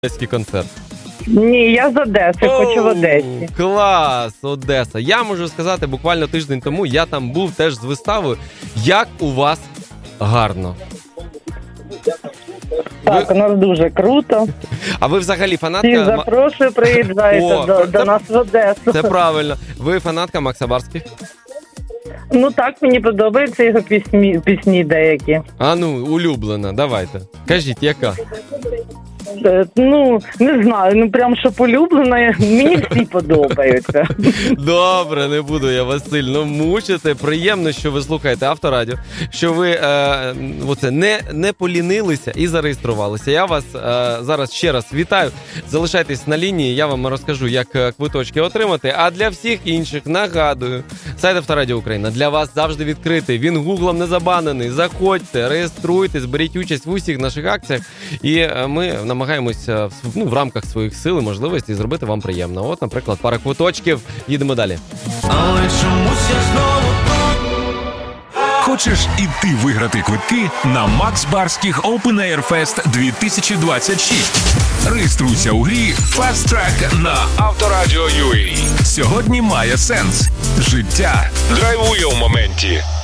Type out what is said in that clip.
одеський концерт? Ні, я з Одеси, хочу в Одесі. Клас, Одеса. Я можу сказати, буквально тиждень тому я там був теж з виставою. Як у вас гарно? Так, у нас дуже круто. А ви взагалі фанатка... Всіх запрошую, приїжджайте до нас в Одесу. Це правильно. Ви фанатка Макса Барських? Ну так, мені подобаються його пісні деякі. А ну, улюблена, давайте. Кажіть, яка? Ну, не знаю, прям щоб улюблена, мені всі подобаються. Добре, не буду я вас сильно мучити. Приємно, що ви слухаєте Авторадіо, що ви не полінилися і зареєструвалися. Я вас зараз ще раз вітаю. Залишайтесь на лінії, я вам розкажу, як квиточки отримати. А для всіх інших нагадую, сайт Авторадіо Україна для вас завжди відкритий. Він гуглом не забанений. Заходьте, реєструйтесь, беріть участь в усіх наших акціях. І ми намагаємося в рамках своїх сил і можливостей зробити вам приємно. От, наприклад, пара квиточків. Їдемо далі. Але чомусь я знову тут. Хочеш і ти виграти квитки на Макс Барських Open Air Fest 2026? Реєструйся у грі Fast Track на Авторадіо.ua. Сьогодні має сенс. Життя драйвує у моменті.